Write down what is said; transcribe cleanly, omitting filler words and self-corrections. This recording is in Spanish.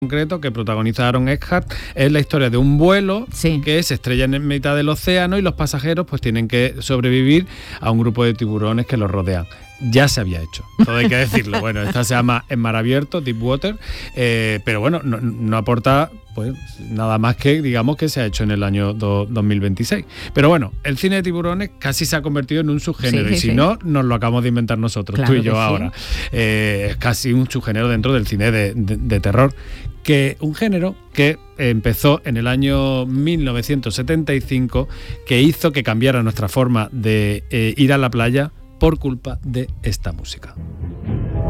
concreto que protagoniza Aaron Eckhart es la historia de un vuelo que se estrella en mitad del océano y los pasajeros pues tienen que sobrevivir a un grupo de tiburones que los rodean. Ya se había hecho, todo hay que decirlo. Bueno, esta se llama En mar abierto, Deep Water, pero bueno, no aporta pues nada más que, digamos, que se ha hecho en el año 2026. Pero bueno, el cine de tiburones casi se ha convertido en un subgénero, y si no, nos lo acabamos de inventar nosotros, claro, tú y yo ahora. Es casi un subgénero dentro del cine de terror, que un género que empezó en el año 1975, que hizo que cambiara nuestra forma de ir a la playa por culpa de esta música.